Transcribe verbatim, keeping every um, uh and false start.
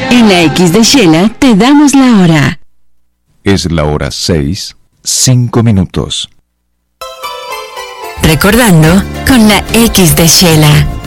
En la X de Shela te damos la hora. Es la hora seis, cinco minutos. Recordando con la X de Shela.